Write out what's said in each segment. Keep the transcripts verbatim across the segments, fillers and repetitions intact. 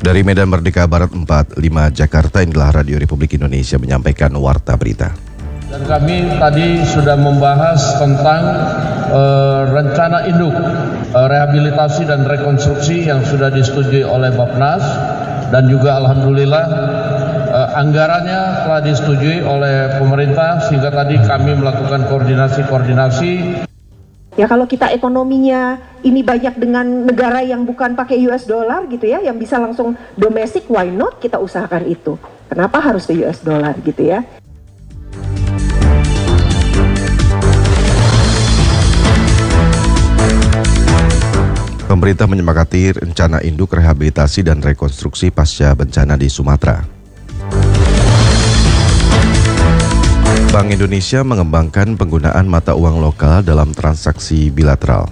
Dari Medan Merdeka Barat empat puluh lima Jakarta, inilah Radio Republik Indonesia menyampaikan warta berita. Dan kami tadi sudah membahas tentang uh, rencana induk uh, rehabilitasi dan rekonstruksi yang sudah disetujui oleh Bappenas, dan juga alhamdulillah uh, anggarannya telah disetujui oleh pemerintah, sehingga tadi kami melakukan koordinasi-koordinasi. Ya, kalau kita ekonominya ini banyak dengan negara yang bukan pakai U S dollar gitu ya, yang bisa langsung domestik, why not kita usahakan itu? Kenapa harus ke U S dollar gitu ya? Pemerintah menyepakati rencana induk rehabilitasi dan rekonstruksi pasca bencana di Sumatera. Bank Indonesia mengembangkan penggunaan mata uang lokal dalam transaksi bilateral.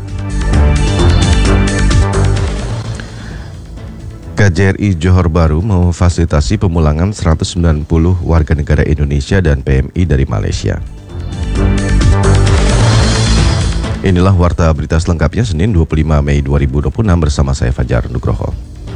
K J R I Johor Bahru memfasilitasi pemulangan seratus sembilan puluh warga negara Indonesia dan P M I dari Malaysia. Inilah warta berita selengkapnya Senin dua puluh lima Mei dua ribu dua puluh enam bersama saya Fajar Nugroho.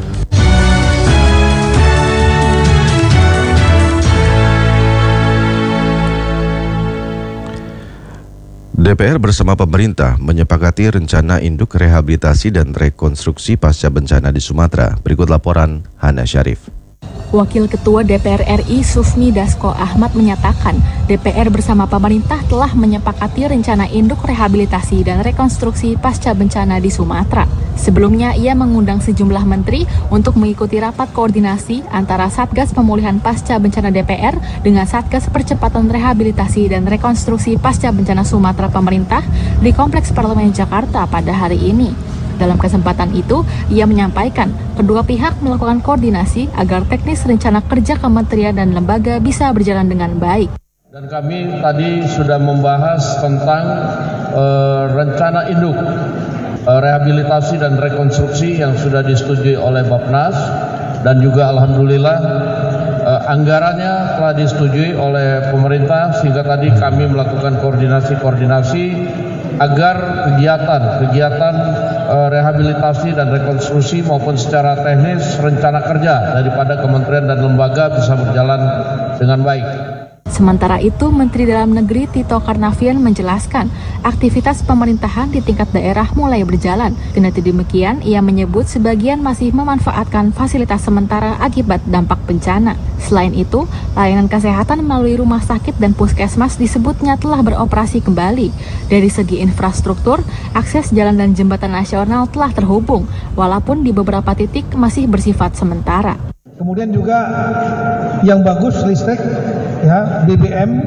D P R bersama pemerintah menyepakati rencana induk rehabilitasi dan rekonstruksi pasca bencana di Sumatera. Berikut laporan Hana Syarif. Wakil Ketua D P R R I Sufmi Dasko Ahmad menyatakan D P R bersama pemerintah telah menyepakati rencana induk rehabilitasi dan rekonstruksi pasca bencana di Sumatera. Sebelumnya, ia mengundang sejumlah menteri untuk mengikuti rapat koordinasi antara Satgas Pemulihan Pasca Bencana D P R dengan Satgas Percepatan Rehabilitasi dan Rekonstruksi Pasca Bencana Sumatera pemerintah di Kompleks Parlemen Jakarta pada hari ini. Dalam kesempatan itu, ia menyampaikan kedua pihak melakukan koordinasi agar teknis rencana kerja kementerian dan lembaga bisa berjalan dengan baik. Dan kami tadi sudah membahas tentang uh, rencana induk uh, rehabilitasi dan rekonstruksi yang sudah disetujui oleh Bappenas, dan juga alhamdulillah uh, anggarannya telah disetujui oleh pemerintah, sehingga tadi kami melakukan koordinasi-koordinasi agar kegiatan-kegiatan uh, rehabilitasi dan rekonstruksi maupun secara teknis rencana kerja daripada kementerian dan lembaga bisa berjalan dengan baik. Sementara itu, Menteri Dalam Negeri Tito Karnavian menjelaskan aktivitas pemerintahan di tingkat daerah mulai berjalan. Kendati demikian, ia menyebut sebagian masih memanfaatkan fasilitas sementara akibat dampak bencana. Selain itu, layanan kesehatan melalui rumah sakit dan puskesmas disebutnya telah beroperasi kembali. Dari segi infrastruktur, akses jalan dan jembatan nasional telah terhubung, walaupun di beberapa titik masih bersifat sementara. Kemudian juga yang bagus listrik, ya, B B M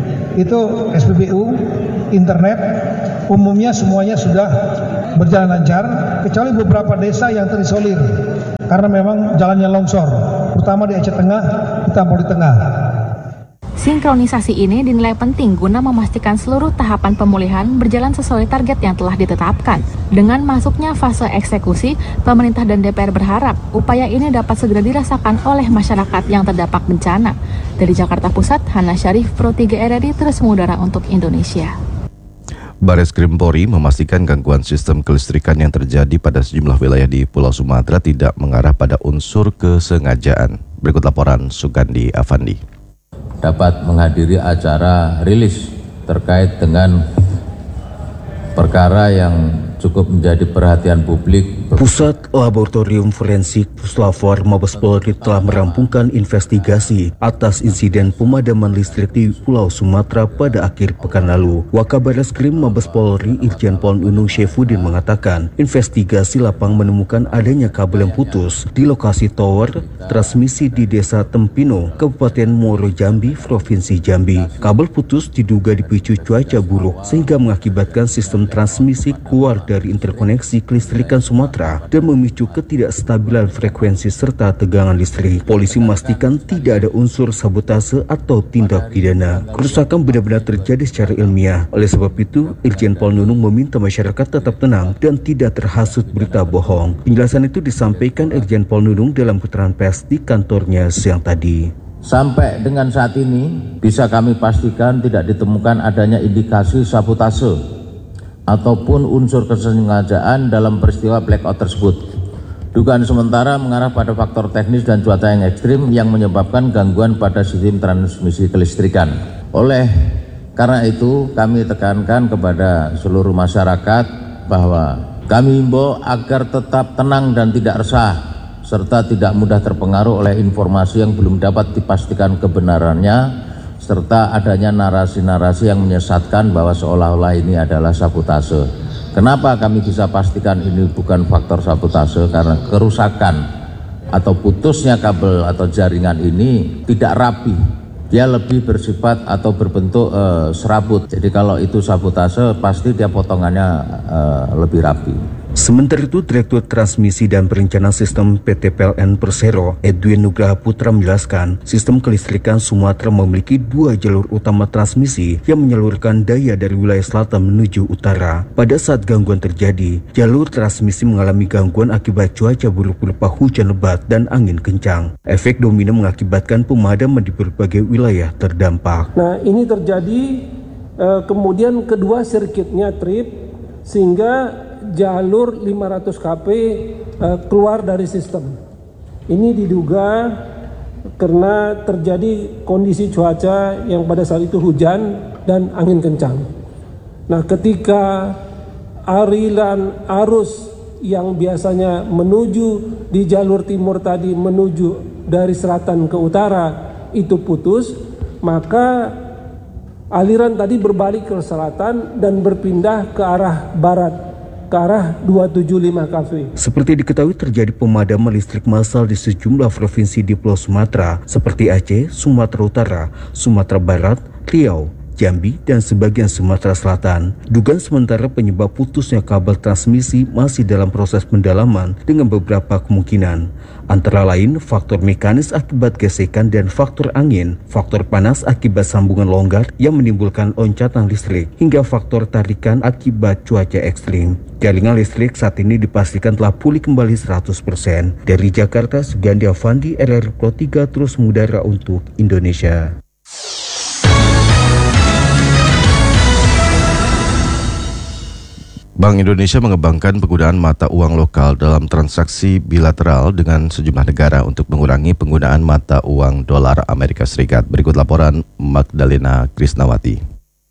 itu S P B U, internet umumnya semuanya sudah berjalan lancar, kecuali beberapa desa yang terisolir karena memang jalannya longsor, terutama di Aceh Tengah, di Tambora Tengah. Sinkronisasi ini dinilai penting guna memastikan seluruh tahapan pemulihan berjalan sesuai target yang telah ditetapkan. Dengan masuknya fase eksekusi, pemerintah dan D P R berharap upaya ini dapat segera dirasakan oleh masyarakat yang terdampak bencana. Dari Jakarta Pusat, Hana Syarif, Pro tiga R R I, terus mengudara untuk Indonesia. Bareskrim Polri memastikan gangguan sistem kelistrikan yang terjadi pada sejumlah wilayah di Pulau Sumatera tidak mengarah pada unsur kesengajaan. Berikut laporan Sugandi Avandi. Dapat menghadiri acara rilis terkait dengan perkara yang cukup menjadi perhatian publik. Pusat Laboratorium Forensik Puslapfor Mabes Polri telah merampungkan investigasi atas insiden pemadaman listrik di Pulau Sumatera pada akhir pekan lalu. Wakabareskrim Mabes Polri Irjen Pol Nunung Syaifuddin mengatakan investigasi lapang menemukan adanya kabel yang putus di lokasi tower transmisi di Desa Tempino, Kabupaten Muaro Jambi, Provinsi Jambi. Kabel putus diduga dipicu cuaca buruk sehingga mengakibatkan sistem transmisi keluar dari interkoneksi kelistrikan Sumatera dan memicu ketidakstabilan frekuensi serta tegangan listrik. Polisi memastikan tidak ada unsur sabotase atau tindak pidana. Kerusakan benar-benar terjadi secara ilmiah. Oleh sebab itu, Irjen Pol Nunung meminta masyarakat tetap tenang dan tidak terhasut berita bohong. Penjelasan itu disampaikan Irjen Pol Nunung dalam keterangan pers di kantornya siang tadi. Sampai dengan saat ini bisa kami pastikan tidak ditemukan adanya indikasi sabotase ataupun unsur kesengajaan dalam peristiwa blackout tersebut. Dugaan sementara mengarah pada faktor teknis dan cuaca yang ekstrim yang menyebabkan gangguan pada sistem transmisi kelistrikan. Oleh karena itu, kami tekankan kepada seluruh masyarakat bahwa kami himbau agar tetap tenang dan tidak resah, serta tidak mudah terpengaruh oleh informasi yang belum dapat dipastikan kebenarannya, serta adanya narasi-narasi yang menyesatkan bahwa seolah-olah ini adalah sabotase. Kenapa kami bisa pastikan ini bukan faktor sabotase? Karena kerusakan atau putusnya kabel atau jaringan ini tidak rapi. Dia lebih bersifat atau berbentuk uh, serabut. Jadi kalau itu sabotase pasti dia potongannya uh, lebih rapi. Sementara itu, Direktur Transmisi dan Perencanaan Sistem P T P L N Persero, Edwin Nugraha Putra menjelaskan, sistem kelistrikan Sumatera memiliki dua jalur utama transmisi yang menyalurkan daya dari wilayah selatan menuju utara. Pada saat gangguan terjadi, jalur transmisi mengalami gangguan akibat cuaca buruk berupa hujan lebat dan angin kencang. Efek domino mengakibatkan pemadaman di berbagai wilayah terdampak. Nah, ini terjadi eh, kemudian kedua sirkuitnya trip sehingga jalur lima ratus K P uh, keluar dari sistem. Ini diduga karena terjadi kondisi cuaca yang pada saat itu hujan dan angin kencang. Nah, ketika aliran arus yang biasanya menuju di jalur timur tadi menuju dari selatan ke utara itu putus, maka aliran tadi berbalik ke selatan dan berpindah ke arah barat, ke arah dua tujuh lima K V. Seperti diketahui, terjadi pemadaman listrik massal di sejumlah provinsi di Pulau Sumatera seperti Aceh, Sumatera Utara, Sumatera Barat, Riau, Jambi, dan sebagian Sumatera Selatan. Dugaan sementara penyebab putusnya kabel transmisi masih dalam proses pendalaman dengan beberapa kemungkinan. Antara lain faktor mekanis akibat gesekan dan faktor angin, faktor panas akibat sambungan longgar yang menimbulkan loncatan listrik, hingga faktor tarikan akibat cuaca ekstrim. Jaringan listrik saat ini dipastikan telah pulih kembali seratus persen. Dari Jakarta, Sugandi Avandi, R R Pro tiga terus mengudara untuk Indonesia. Bank Indonesia mengembangkan penggunaan mata uang lokal dalam transaksi bilateral dengan sejumlah negara untuk mengurangi penggunaan mata uang dolar Amerika Serikat. Berikut laporan Magdalena Krisnawati.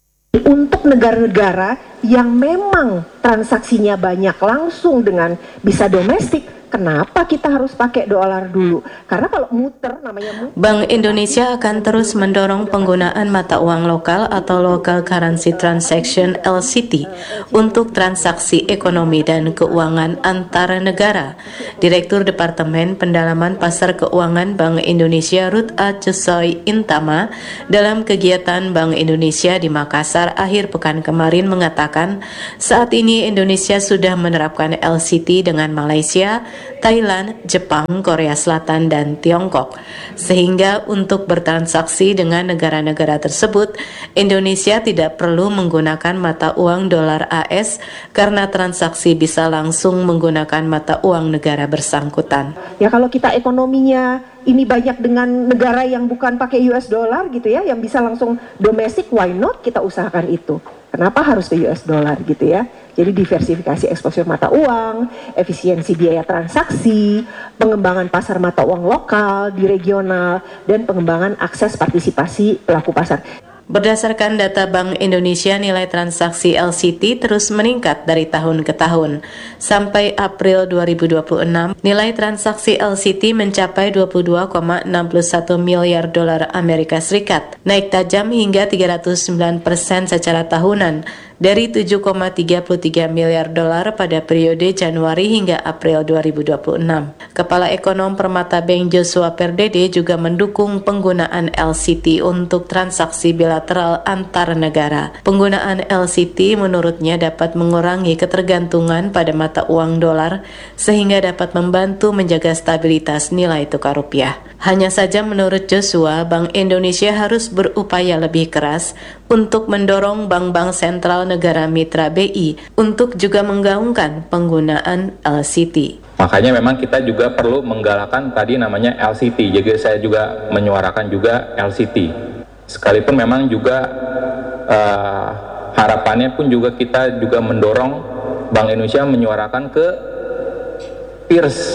Untuk negara-negara yang memang transaksinya banyak langsung dengan bisa domestik, kenapa kita harus pakai dolar dulu? Karena kalau muter namanya muter. Bank Indonesia akan terus mendorong penggunaan mata uang lokal atau Local Currency Transaction L C T untuk transaksi ekonomi dan keuangan antara negara. Direktur Departemen Pendalaman Pasar Keuangan Bank Indonesia Ruth A. Cusoy Intama dalam kegiatan Bank Indonesia di Makassar akhir pekan kemarin mengatakan saat ini Indonesia sudah menerapkan L C T dengan Malaysia, Thailand, Jepang, Korea Selatan, dan Tiongkok. Sehingga untuk bertransaksi dengan negara-negara tersebut, Indonesia tidak perlu menggunakan mata uang dolar A S karena transaksi bisa langsung menggunakan mata uang negara bersangkutan. Ya kalau kita ekonominya ini banyak dengan negara yang bukan pakai U S dollar gitu ya, yang bisa langsung domestik, why not kita usahakan itu. Kenapa harus ke U S dollar gitu ya? Jadi diversifikasi eksposur mata uang, efisiensi biaya transaksi, pengembangan pasar mata uang lokal di regional, dan pengembangan akses partisipasi pelaku pasar. Berdasarkan data Bank Indonesia, nilai transaksi L C T terus meningkat dari tahun ke tahun. Sampai April dua ribu dua puluh enam, nilai transaksi L C T mencapai dua puluh dua koma enam satu miliar dolar Amerika Serikat, naik tajam hingga tiga ratus sembilan persen secara tahunan dari tujuh koma tiga tiga miliar dolar pada periode Januari hingga April dua ribu dua puluh enam. Kepala Ekonom Permata Bank Joshua Perdede juga mendukung penggunaan L C T untuk transaksi bilateral antar negara. Penggunaan L C T menurutnya dapat mengurangi ketergantungan pada mata uang dolar sehingga dapat membantu menjaga stabilitas nilai tukar rupiah. Hanya saja menurut Joshua, Bank Indonesia harus berupaya lebih keras untuk mendorong bank-bank sentral negara mitra B I untuk juga menggaungkan penggunaan L C T. Makanya memang kita juga perlu menggalakkan tadi namanya L C T. Jadi saya juga menyuarakan juga L C T. Sekalipun memang juga uh, harapannya pun juga kita juga mendorong Bank Indonesia menyuarakan ke peers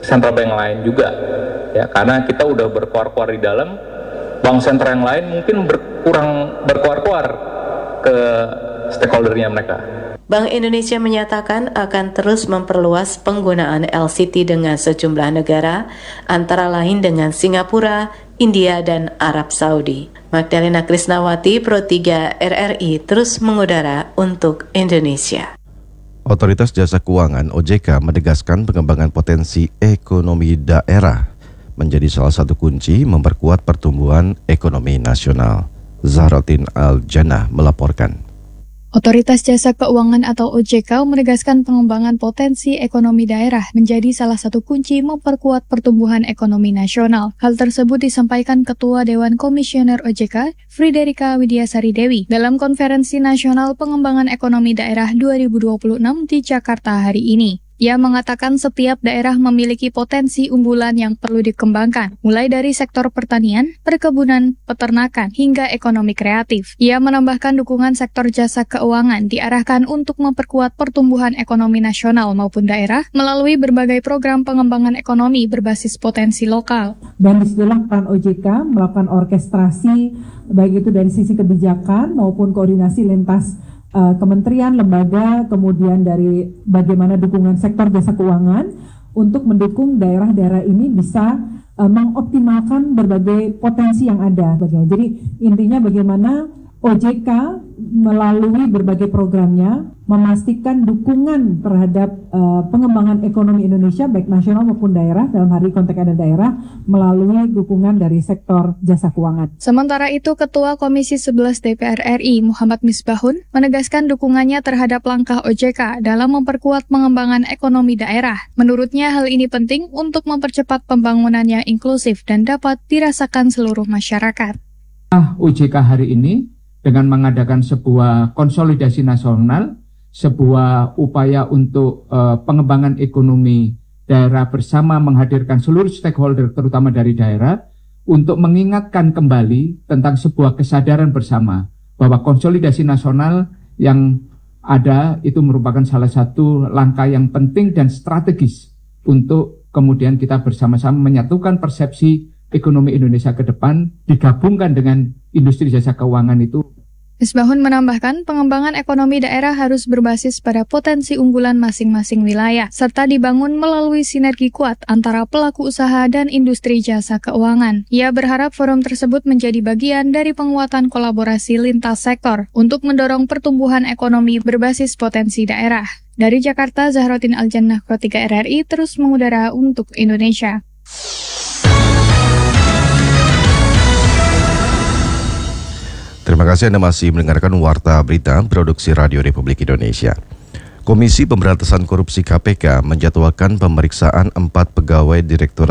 sentral bank lain juga, ya, karena kita udah berkuar-kuar di dalam, bank sentral yang lain mungkin berkurang berkuar-kuar ke stakeholdernya mereka. Bank Indonesia menyatakan akan terus memperluas penggunaan L C T dengan sejumlah negara, antara lain dengan Singapura, India, dan Arab Saudi. Magdalena Krisnawati, Pro tiga R R I, terus mengudara untuk Indonesia. Otoritas Jasa Keuangan O J K menegaskan pengembangan potensi ekonomi daerah menjadi salah satu kunci memperkuat pertumbuhan ekonomi nasional. Zahrotin Al-Jannah melaporkan. Otoritas Jasa Keuangan atau O J K menegaskan pengembangan potensi ekonomi daerah menjadi salah satu kunci memperkuat pertumbuhan ekonomi nasional. Hal tersebut disampaikan Ketua Dewan Komisioner O J K, Friderika Widiasari Dewi, dalam Konferensi Nasional Pengembangan Ekonomi Daerah dua ribu dua puluh enam di Jakarta hari ini. Ia mengatakan setiap daerah memiliki potensi unggulan yang perlu dikembangkan, mulai dari sektor pertanian, perkebunan, peternakan, hingga ekonomi kreatif. Ia menambahkan dukungan sektor jasa keuangan diarahkan untuk memperkuat pertumbuhan ekonomi nasional maupun daerah melalui berbagai program pengembangan ekonomi berbasis potensi lokal. Dan disitulah peran O J K melakukan orkestrasi, baik itu dari sisi kebijakan maupun koordinasi lintas kementerian, lembaga, kemudian dari bagaimana dukungan sektor jasa keuangan untuk mendukung daerah-daerah ini bisa uh, mengoptimalkan berbagai potensi yang ada. Jadi intinya bagaimana O J K melalui berbagai programnya memastikan dukungan terhadap uh, pengembangan ekonomi Indonesia baik nasional maupun daerah, dalam hal ini konteks ada daerah, melalui dukungan dari sektor jasa keuangan. Sementara itu, Ketua Komisi sebelas D P R R I Muhammad Misbahun menegaskan dukungannya terhadap langkah O J K dalam memperkuat pengembangan ekonomi daerah. Menurutnya hal ini penting untuk mempercepat pembangunan yang inklusif dan dapat dirasakan seluruh masyarakat. O J K hari ini dengan mengadakan sebuah konsolidasi nasional, sebuah upaya untuk uh, pengembangan ekonomi daerah bersama menghadirkan seluruh stakeholder terutama dari daerah untuk mengingatkan kembali tentang sebuah kesadaran bersama bahwa konsolidasi nasional yang ada itu merupakan salah satu langkah yang penting dan strategis untuk kemudian kita bersama-sama menyatukan persepsi ekonomi Indonesia ke depan digabungkan dengan industri jasa keuangan itu. Misbahun menambahkan pengembangan ekonomi daerah harus berbasis pada potensi unggulan masing-masing wilayah, serta dibangun melalui sinergi kuat antara pelaku usaha dan industri jasa keuangan. Ia berharap forum tersebut menjadi bagian dari penguatan kolaborasi lintas sektor untuk mendorong pertumbuhan ekonomi berbasis potensi daerah. Dari Jakarta, Zahrotin Al-Jannah, Pro tiga R R I, terus mengudara untuk Indonesia. Terima kasih Anda masih mendengarkan Warta Berita Produksi Radio Republik Indonesia. Komisi Pemberantasan Korupsi K P K menjadwalkan pemeriksaan empat pegawai Direktorat